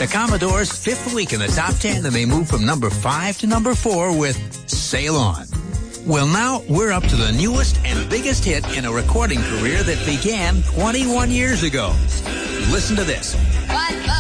The Commodores' fifth week in the top 10, and they move from number 5 to number 4 with Sail On. Well, now we're up to the newest and biggest hit in a recording career that began 21 years ago. Listen to this. What